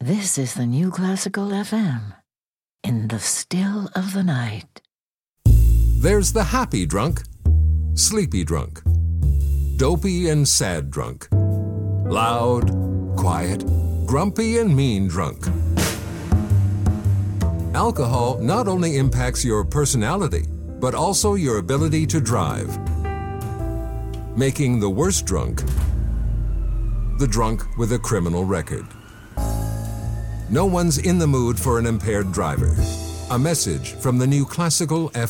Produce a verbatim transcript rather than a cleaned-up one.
This is the New Classical F M. In the still of the night. There's the happy drunk, sleepy drunk, dopey and sad drunk, loud, quiet, grumpy and mean drunk. Alcohol not only impacts your personality, but also your ability to drive, making the worst drunk the drunk with a criminal record. No one's in the mood for an impaired driver. A message from the New Classical F M.